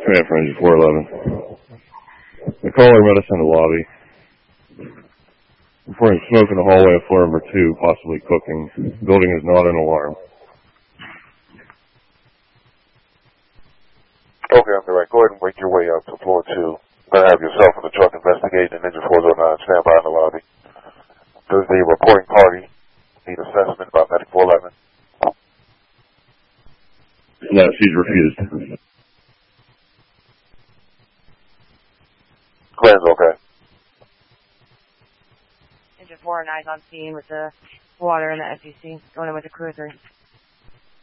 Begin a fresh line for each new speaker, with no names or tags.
Command for engine 411. The caller met us in the lobby. Reporting smoke in the hallway of floor number 2, possibly cooking. The building is not an alarm.
Okay, I'm right. Go ahead and make your way up to floor 2. You're going to have yourself in the truck investigating Engine 409. Stand by in the lobby. Does the reporting party need assessment by Medic 411?
No, she's refused.
Glenn's okay.
Engine 409 on scene with the water and the SEC going in with the cruiser.